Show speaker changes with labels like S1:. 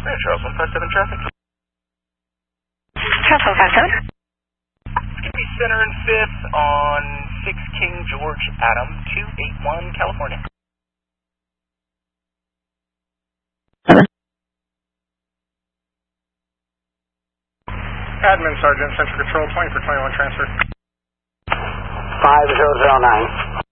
S1: Charles 157 traffic.
S2: Charles 157.
S1: It's going to be center and 5th on 6 King George Adam 281 California.
S3: Admin Sergeant, Central Control 20 for 21 transfer.
S4: 5009.